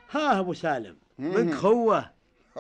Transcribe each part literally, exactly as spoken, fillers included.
ها ابو سالم منك خوه.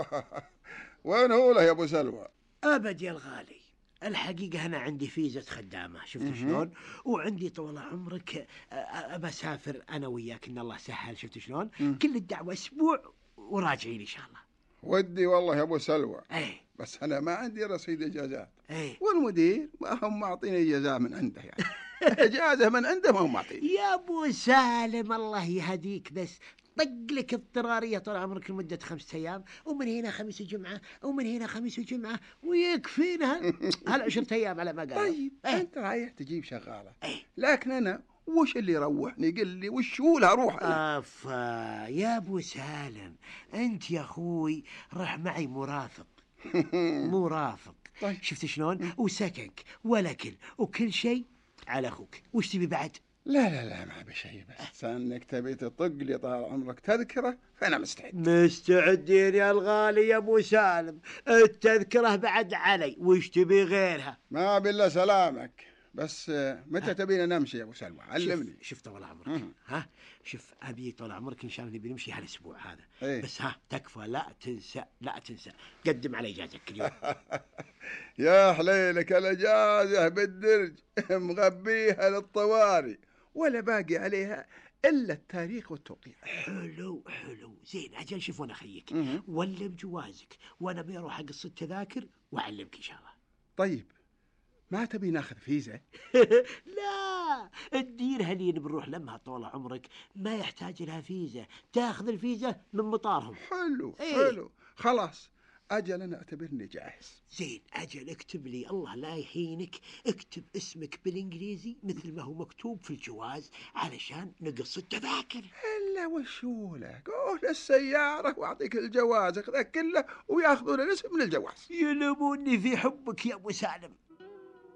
وين هو له يا ابو سلوى؟ ابد يا الغالي، الحقيقة أنا عندي فيزة خدامة، شفت شلون؟ وعندي طول عمرك أبى أسافر أنا وياك، إن الله سهل، شفت شلون؟ كل الدعوة أسبوع وراجعين إن شاء الله. ودي والله يا ابو سلوى. أي بس أنا ما عندي رصيد إجازات. أي والمدير ما هم معطيني إجازة من عنده يعني. إجازة من عنده ما هم معطيني. يا أبو سالم الله يهديك، بس طق لك اضطرارية طول عمرك لمدة خمسة أيام، ومن هنا خميس وجمعة، ومن هنا خميس وجمعة، ويكفينا هالعشرة أيام على ما قال. طيب أيه؟ أنت رايح تجيب شغالة. أيه؟ لكن أنا وش اللي يروحني؟ قل لي وش هو اللي أروح أنا؟ أفا يا أبو سالم، أنت يا أخوي رح معي مرافق. مرافق. طيب. شفت شلون؟ وسكنك والأكل وكل شيء على أخوك. وش تبي بعد؟ لا لا لا ما بشيء، بس انك تبي تطق لي طال عمرك تذكره فانا مستعد. مستعدين يا الغالي يا ابو سالم، التذكره بعد علي، وش تبي غيرها؟ ما بالله سلامك، بس متى تبينا نمشي يا ابو سلمى؟ علمني. شوف, شوف طول عمرك، ها شوف ابي طول عمرك ان شاء الله نبي نمشي هالاسبوع هذا. ايه؟ بس ها تكفى، لا تنسى لا تنسى قدم علي اجازتك اليوم. يا حليلك الاجازه بالدرج مغبيها للطواري، ولا باقي عليها الا التاريخ والتوقيع. حلو حلو زين، اجل شوف وانا اخيك ولا بجوازك، وانا بروح اقص التذاكر واعلمك ان شاء الله. طيب ما تبي ناخذ فيزا؟ لا الديرها اللي بنروح لمها طول عمرك ما يحتاج لها فيزا، تاخذ الفيزا من مطارهم. حلو ايه؟ حلو خلاص، أجل أنا أعتبرني جاهز. زين أجل اكتب لي الله لا يهينك، اكتب اسمك بالإنجليزي مثل ما هو مكتوب في الجواز علشان نقص التذاكر. إلا وشوله، قول السيارة وأعطيك الجواز، أخذك كله وياخذون الاسم من الجواز. يلموني في حبك يا أبو سالم.